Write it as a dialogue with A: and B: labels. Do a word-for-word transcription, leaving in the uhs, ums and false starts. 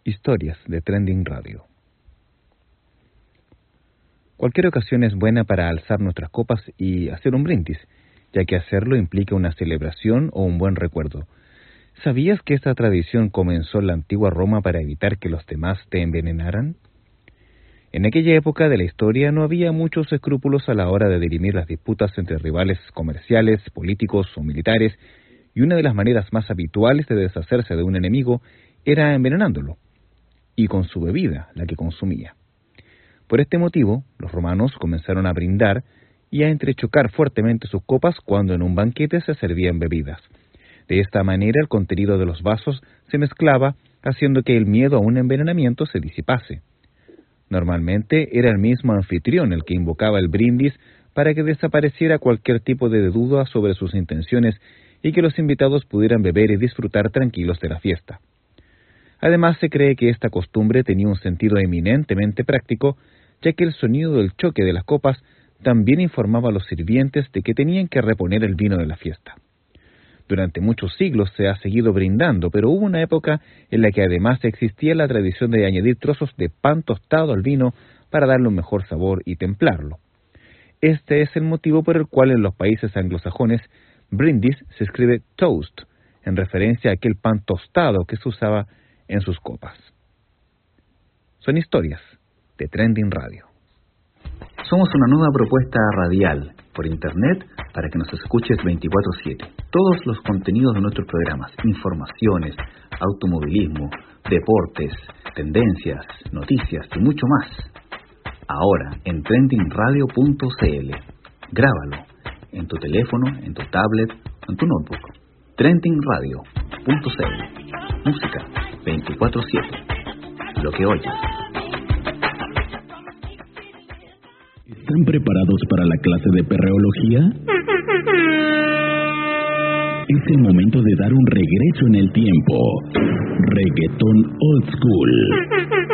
A: Historias de Trending Radio. Cualquier ocasión es buena para alzar nuestras copas y hacer un brindis, ya que hacerlo implica una celebración o un buen recuerdo. ¿Sabías que esta tradición comenzó en la antigua Roma para evitar que los demás te envenenaran? En aquella época de la historia no había muchos escrúpulos a la hora de dirimir las disputas entre rivales comerciales, políticos o militares, y una de las maneras más habituales de deshacerse de un enemigo era envenenándolo, y con su bebida, la que consumía. Por este motivo, los romanos comenzaron a brindar y a entrechocar fuertemente sus copas cuando en un banquete se servían bebidas. De esta manera el contenido de los vasos se mezclaba, haciendo que el miedo a un envenenamiento se disipase. Normalmente era el mismo anfitrión el que invocaba el brindis para que desapareciera cualquier tipo de duda sobre sus intenciones y que los invitados pudieran beber y disfrutar tranquilos de la fiesta. Además, se cree que esta costumbre tenía un sentido eminentemente práctico, ya que el sonido del choque de las copas también informaba a los sirvientes de que tenían que reponer el vino de la fiesta. Durante muchos siglos se ha seguido brindando, pero hubo una época en la que además existía la tradición de añadir trozos de pan tostado al vino para darle un mejor sabor y templarlo. Este es el motivo por el cual en los países anglosajones brindis se escribe toast, en referencia a aquel pan tostado que se usaba en sus copas. Son historias de Trending Radio.
B: Somos una nueva propuesta radial por internet para que nos escuches veinticuatro siete. Todos los contenidos de nuestros programas, informaciones, automovilismo, deportes, tendencias, noticias y mucho más. Ahora en trending radio punto c l. Grábalo en tu teléfono, en tu tablet o en tu notebook. trending radio punto c l. Música veinticuatro siete. Lo que oyes.
C: ¿Están preparados para la clase de perreología? Es el momento de dar un regreso en el tiempo. Reggaetón Old School.